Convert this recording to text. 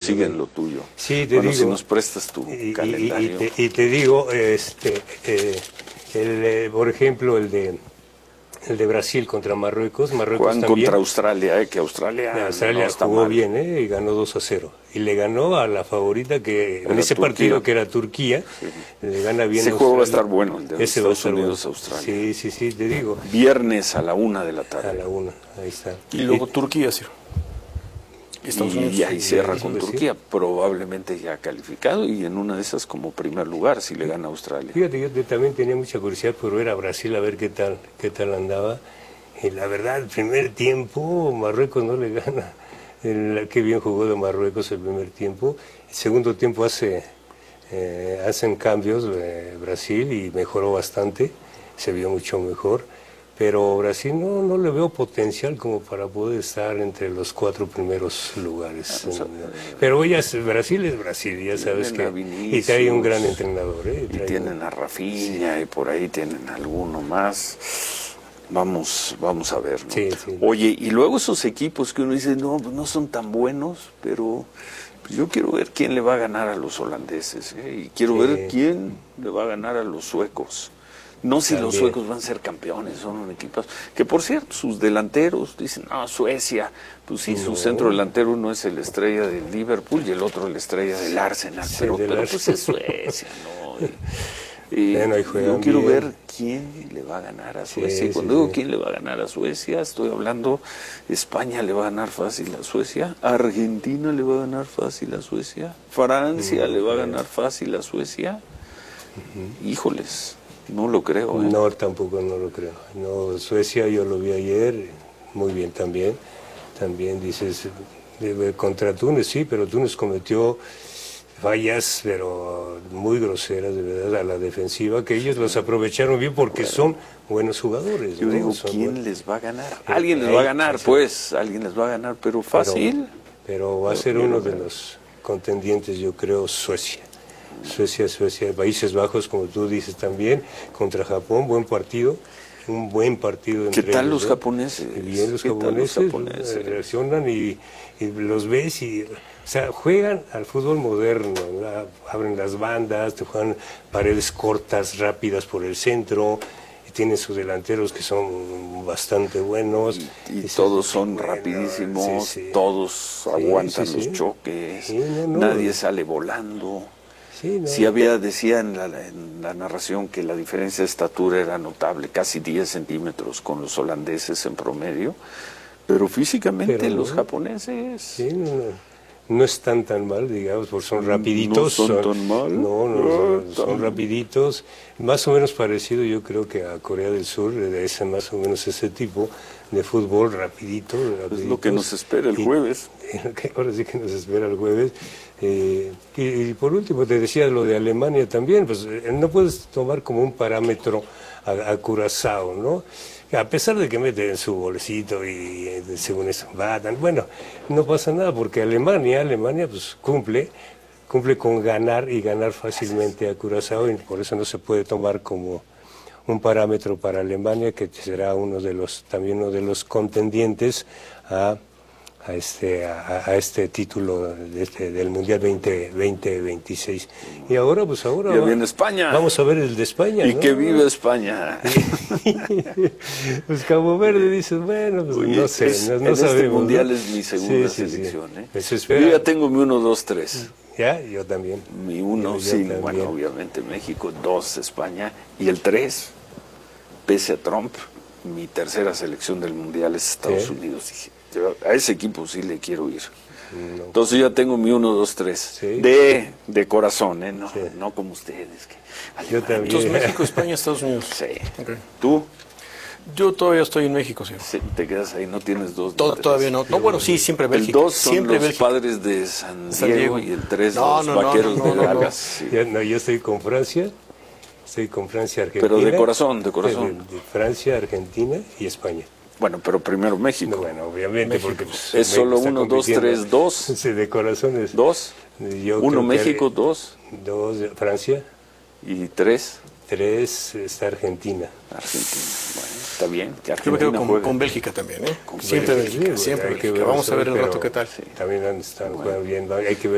sigue en lo tuyo. Sí, te bueno, digo. si nos prestas tu calendario. Y te digo, por ejemplo, el de Brasil contra Marruecos. Juegan también. contra Australia, que Australia no está jugó mal. bien, y ganó 2-0. Y le ganó a la favorita que en ese Turquía. partido que era Turquía, le gana bien. Ese juego va a estar bueno, el de ese Estados Unidos, Australia. Sí, te digo. Viernes a la 1 de la tarde. A la 1, ahí está. Y luego Turquía, sí. Estados Unidos. Y ahí cierra con Turquía, probablemente ya calificado y en una de esas como primer lugar si le gana a Australia. Fíjate, yo también tenía mucha curiosidad por ver a Brasil, a ver qué tal andaba. Y la verdad, el primer tiempo Marruecos no le gana. Qué bien jugó de Marruecos el primer tiempo. El segundo tiempo hacen cambios Brasil y mejoró bastante, se vio mucho mejor. Pero Brasil no le veo potencial como para poder estar entre los 4 primeros lugares. Pero Brasil es Brasil, ya sabes que... Y trae un gran entrenador. Y tienen a Rafinha y por ahí tienen alguno más. Vamos a ver, ¿no? Sí. Oye, y luego esos equipos que uno dice, no, pues no son tan buenos, pero yo quiero ver quién le va a ganar a los holandeses, y quiero ver quién le va a ganar a los suecos. No si los suecos van a ser campeones, son un equipo que, por cierto, sus delanteros dicen, Suecia, pues sí, su centro delantero uno es el estrella del Liverpool y el otro el estrella del Arsenal, pero pues es Suecia, ¿no? Yo quiero ver quién le va a ganar a Suecia. Y cuando digo quién le va a ganar a Suecia, estoy hablando, España le va a ganar fácil a Suecia, Argentina le va a ganar fácil a Suecia, Francia le va a ganar fácil a Suecia. Híjoles. No lo creo. No, tampoco no lo creo. No, Suecia yo lo vi ayer, muy bien también. También dices, contra Túnez, sí, pero Túnez cometió fallas, pero muy groseras, de verdad, a la defensiva, que ellos los aprovecharon bien porque son buenos jugadores. Yo digo, ¿quién les va a ganar? Alguien les va a ganar, alguien les va a ganar, pero fácil. Pero va a ser uno de los contendientes, yo creo, Suecia, Países Bajos, como tú dices también, contra Japón, un buen partido entre ¿Qué tal ellos, los japoneses? Bien, los japoneses reaccionan y los ves y, juegan al fútbol moderno, abren las bandas, te juegan paredes cortas, rápidas por el centro, y tienen sus delanteros que son bastante buenos. Y todos son rapidísimos, todos aguantan los choques, nadie sale volando. Decía en la narración que la diferencia de estatura era notable, casi 10 centímetros con los holandeses en promedio, pero físicamente los japoneses... No están tan mal, digamos, porque son rapiditos. No son tan mal. Son rapiditos, más o menos parecido yo creo que a Corea del Sur, es más o menos ese tipo de fútbol rapidito. Es lo que nos espera el jueves. Ahora sí que nos espera el jueves. Y por último te decía lo de Alemania también, pues no puedes tomar como un parámetro a Curazao, ¿no? A pesar de que meten su bolsito y según eso bueno, no pasa nada porque Alemania pues cumple con ganar y ganar fácilmente a Curazao, y por eso no se puede tomar como un parámetro para Alemania, que será también uno de los contendientes a este título del Mundial 2026. Y ahora ya viene España. Vamos a ver el de España. Y que vive España. Pues Cabo Verde dices, bueno, pues no sé, no sabemos. Este Mundial es mi segunda selección. Yo ya tengo mi 1, 2, 3. Ya, yo también. Mi 1, bueno, obviamente México, 2, España, y el 3, pese a Trump, mi tercera selección del Mundial es Estados Unidos. Dije, a ese equipo sí le quiero ir. Entonces ya tengo mi 1, 2, 3 de corazón, no como ustedes. Yo también. Entonces México, España, Estados Unidos. Sí. Okay. ¿Tú? Yo todavía estoy en México, sí. Te quedas ahí, no tienes 2. Todavía no. No, bueno, sí, siempre Bélgica. El 2 son siempre los Bélgica. Padres de San Diego y el 3 los Vaqueros de Dallas. Sí. Yo estoy con Francia. Estoy con Francia, Argentina. Pero de corazón. De Francia, Argentina y España. Bueno, pero primero México. No, bueno, obviamente, porque pues, es solo 1, 2, 3, 2. Sí, de corazón es 2. 1 México, 2. 2 Francia. Y 3. 3 está Argentina. Bueno, está bien. Que yo me quedo con Bélgica también, ¿eh? Siempre Bélgica, siempre Bélgica. Vamos a ver el rato qué tal. También están jugando bien. Hay que ver